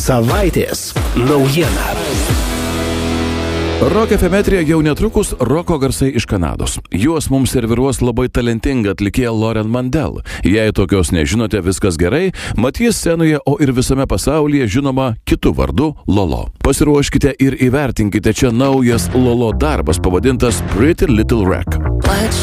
Savaitės naujiena. Rock FM jau netrukus roko garsai iš Kanados. Juos mums serviruos labai talentinga atlikėja Lauren Mandel. Jei tokios nežinote, viskas gerai, mat jis scenoje, o ir visame pasaulyje žinoma kitu vardu Lolo. Pasiruoškite ir įvertinkite čia naujas Lolo darbas pavadintas Pretty Little Wreck.